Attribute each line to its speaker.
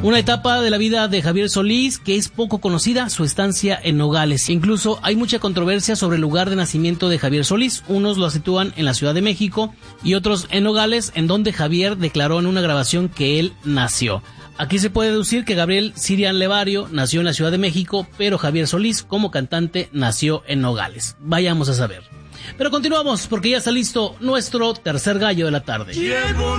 Speaker 1: Una etapa de la vida de Javier Solís que es poco conocida, su estancia en Nogales. Incluso hay mucha controversia sobre el lugar de nacimiento de Javier Solís. Unos lo sitúan en la Ciudad de México y otros en Nogales, en donde Javier declaró en una grabación que él nació. Aquí se puede deducir que Gabriel Sirian Levario nació en la Ciudad de México, pero Javier Solís, como cantante, nació en Nogales. Vayamos a saber. Pero continuamos, porque ya está listo nuestro tercer gallo de la tarde.